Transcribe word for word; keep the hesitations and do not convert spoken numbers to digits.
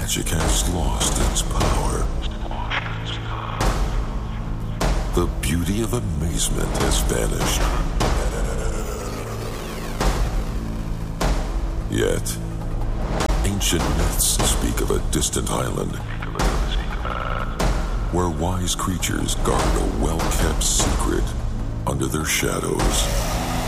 magic has lost its power. The beauty of amazement has vanished. Yet, ancient myths speak of a distant island where wise creatures guard a well-kept secret under their shadows.